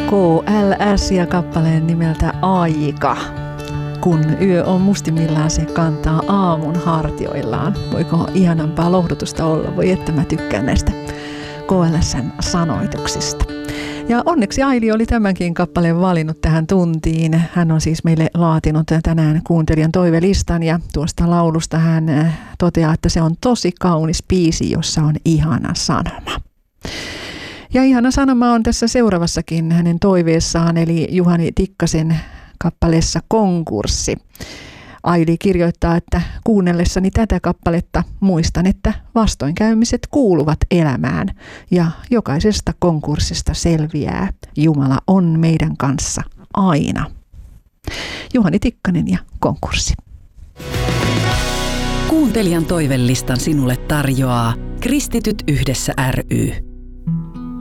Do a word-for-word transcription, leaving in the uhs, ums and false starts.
K L S ja kappaleen nimeltä Aika. Kun yö on mustimmillaan, se kantaa aamun hartioillaan. Voiko ihanampaa lohdutusta olla? Voi että mä tykkään näistä K L S:n sanoituksista. Ja onneksi Aili oli tämänkin kappaleen valinnut tähän tuntiin. Hän on siis meille laatinut tänään kuuntelijan toivelistan ja tuosta laulusta hän toteaa, että se on tosi kaunis biisi, jossa on ihana sanoma. Ja ihana sanoma on tässä seuraavassakin hänen toiveessaan, eli Juhani Tikkasen kappaleessa Konkurssi. Aili kirjoittaa, että kuunnellessani tätä kappaletta muistan, että vastoinkäymiset kuuluvat elämään ja jokaisesta konkurssista selviää. Jumala on meidän kanssa aina. Juhani Tikkanen ja Konkurssi. Kuuntelijan toivelistan sinulle tarjoaa Kristityt yhdessä ry.